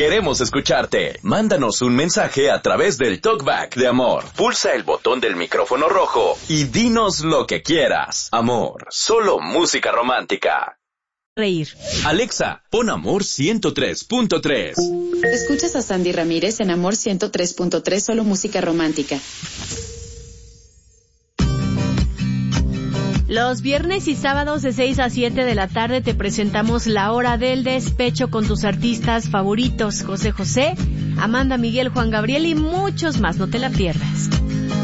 Queremos escucharte. Mándanos un mensaje a través del TalkBack de Amor. Pulsa el botón del micrófono rojo y dinos lo que quieras. Amor, solo música romántica. Reír. Alexa, pon Amor 103.3. Escuchas a Sandy Ramírez en Amor 103.3, solo música romántica. Los viernes y sábados de 6 a 7 de la tarde te presentamos La Hora del Despecho con tus artistas favoritos, José José, Amanda Miguel, Juan Gabriel y muchos más. No te la pierdas.